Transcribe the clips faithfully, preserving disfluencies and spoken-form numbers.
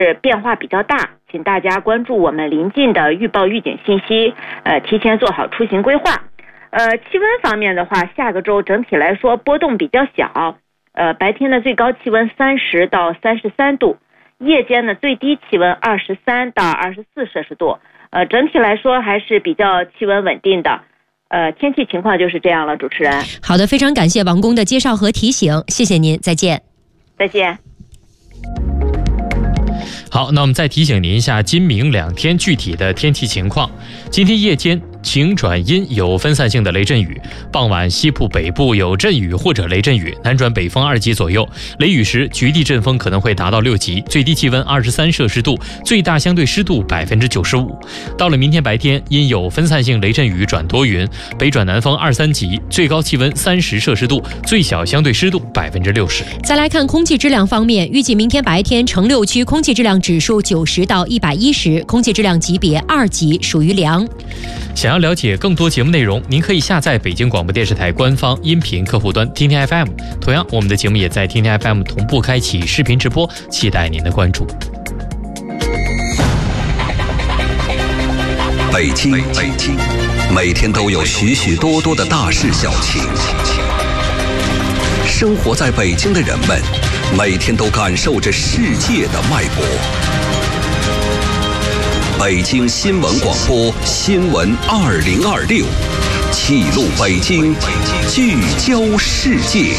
变化比较大，请大家关注我们临近的预报预警信息，呃，提前做好出行规划。呃，气温方面的话，下个周整体来说波动比较小，呃，白天的最高气温三十到三十三度，夜间的最低气温二十三到二十四摄氏度，呃，整体来说还是比较气温稳定的。呃，天气情况就是这样了，主持人。 好的，非常感谢王工的介绍和提醒，谢谢您，再见。 再见。 好，那我们再提醒您一下今明两天具体的天气情况。今天夜间晴转阴，有分散性的雷阵雨，傍晚西部北部有阵雨或者雷阵雨，南转北风二级左右，雷雨时局地阵风可能会达到六级，最低气温二十三摄氏度，最大相对湿度百分之九十五。到了明天白天，因有分散性雷阵雨转多云，北转南风二三级，最高气温三十摄氏度，最小相对湿度百分之六十。 再来看空气质量方面，预计明天白天城六区空气质量指数九十到一百一十，空气质量级别二级，属于良。 想要了解更多节目内容，您可以下载北京广播电视台官方音频客户端听听 F M。同样，我们的节目也在听听 F M 同步开启视频直播，期待您的关注。 北京，北京，每天都有许许多多的大事小情。生活在北京的人们，每天都感受着世界的脉搏。北京新闻广播新闻二零二六，记录北京，聚焦世界。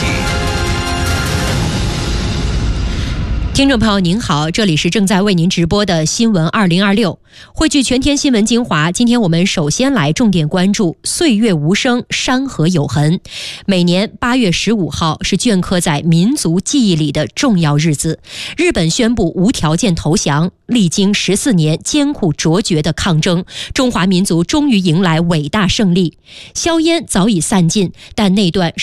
听众朋友您好，这里是正在为您直播的新闻二零二六，汇聚全天新闻精华。今天我们首先来重点关注岁月无声，山河有痕。每年八月十五号是镌刻在民族记忆里的重要日子，日本宣布无条件投降，历经十四年艰苦卓绝的抗争，中华民族终于迎来伟大胜利。硝烟早已散尽，但那段